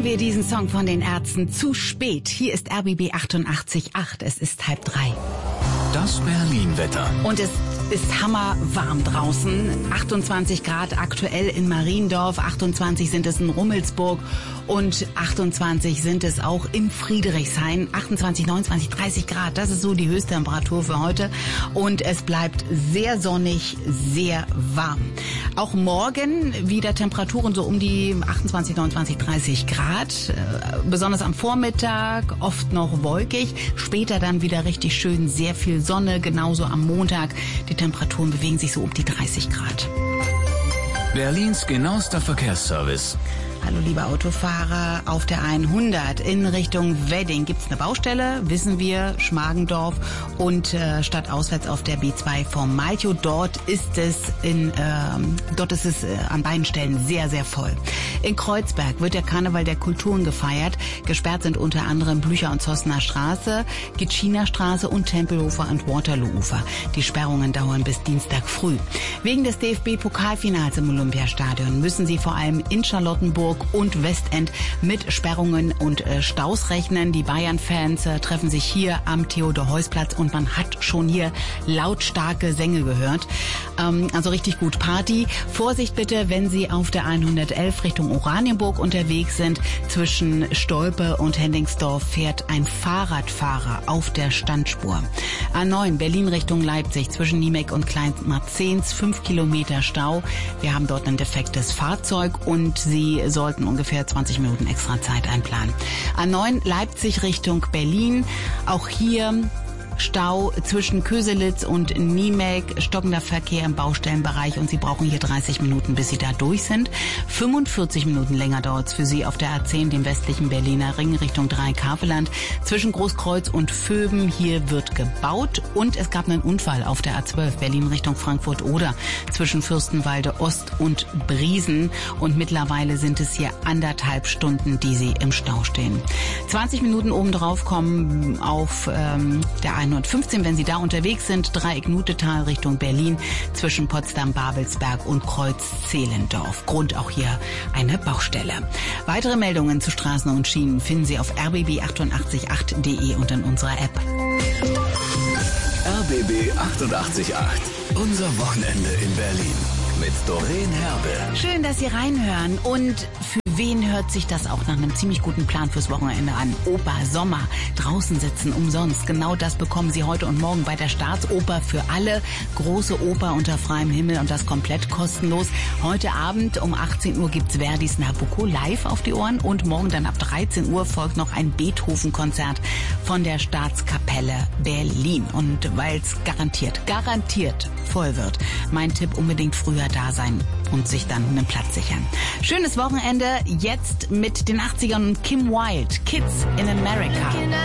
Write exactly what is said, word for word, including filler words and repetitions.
kennen wir diesen Song von den Ärzten. Zu spät. Hier ist R B B achtundachtzig Komma acht. Es ist halb drei. Das Berlin-Wetter. Und es ist hammerwarm draußen. achtundzwanzig Grad aktuell in Mariendorf, achtundzwanzig sind es in Rummelsburg und achtundzwanzig sind es auch in Friedrichshain. achtundzwanzig, neunundzwanzig, dreißig Grad, das ist so die Höchsttemperatur für heute. Und es bleibt sehr sonnig, sehr warm. Auch morgen wieder Temperaturen so um die achtundzwanzig, neunundzwanzig, dreißig Grad. Besonders am Vormittag oft noch wolkig. Später dann wieder richtig schön, sehr viel Sonne. Genauso am Montag. Die Temperaturen bewegen sich so um die dreißig Grad. Berlins genauester Verkehrsservice. Hallo liebe Autofahrer, auf der hundert in Richtung Wedding gibt's eine Baustelle, wissen wir, Schmargendorf und äh, stadtauswärts auf der B zwei vom Malchow. Dort ist es in, ähm, dort ist es äh, an beiden Stellen sehr, sehr voll. In Kreuzberg wird der Karneval der Kulturen gefeiert. Gesperrt sind unter anderem Blücher- und Zossener Straße, Gitschiner Straße und Tempelhofer und Waterloo-Ufer. Die Sperrungen dauern bis Dienstag früh. Wegen des D F B-Pokalfinals im Olympiastadion müssen sie vor allem in Charlottenburg und Westend mit Sperrungen und äh, Staus rechnen. Die Bayern-Fans äh, treffen sich hier am Theodor-Heuss-Platz und man hat schon hier lautstarke Sänger gehört. Ähm, also richtig gut Party. Vorsicht bitte, wenn Sie auf der hundertelf Richtung Oranienburg unterwegs sind. Zwischen Stolpe und Hendingsdorf fährt ein Fahrradfahrer auf der Standspur. A neun Berlin Richtung Leipzig zwischen Niemek und Kleinmarzens, fünf Kilometer Stau. Wir haben dort ein defektes Fahrzeug und Sie sollten ungefähr zwanzig Minuten extra Zeit einplanen. A neun Leipzig Richtung Berlin. Auch hier Stau zwischen Köselitz und Niemek, stockender Verkehr im Baustellenbereich und Sie brauchen hier dreißig Minuten, bis Sie da durch sind. fünfundvierzig Minuten länger dauert es für Sie auf der A zehn, dem westlichen Berliner Ring Richtung Dreiekaveland. Zwischen Großkreuz und Vöben, hier wird gebaut und es gab einen Unfall auf der A zwölf, Berlin Richtung Frankfurt-Oder, zwischen Fürstenwalde Ost und Briesen und mittlerweile sind es hier anderthalb Stunden, die Sie im Stau stehen. zwanzig Minuten obendrauf kommen auf ähm, der hundertfünfzehn, wenn Sie da unterwegs sind, Dreieck-Nutetal Richtung Berlin, zwischen Potsdam-Babelsberg und Kreuz-Zehlendorf. Grund auch hier eine Baustelle. Weitere Meldungen zu Straßen und Schienen finden Sie auf r b b achtundachtzig Komma acht punkt d e und in unserer App. R B B achtundachtzig Komma acht. Unser Wochenende in Berlin. Mit Doreen Herbe. Schön, dass Sie reinhören. Und für wen hört sich das auch nach einem ziemlich guten Plan fürs Wochenende an? Oper, Sommer, draußen sitzen, umsonst. Genau das bekommen Sie heute und morgen bei der Staatsoper für alle. Große Oper unter freiem Himmel und das komplett kostenlos. Heute Abend um achtzehn Uhr gibt's Verdis Nabucco live auf die Ohren und morgen dann ab dreizehn Uhr folgt noch ein Beethoven-Konzert von der Staatskapelle Berlin. Und weil's garantiert, garantiert voll wird, mein Tipp, unbedingt früher da sein und sich dann einen Platz sichern. Schönes Wochenende, jetzt mit den achtzigern und Kim Wilde, Kids in America.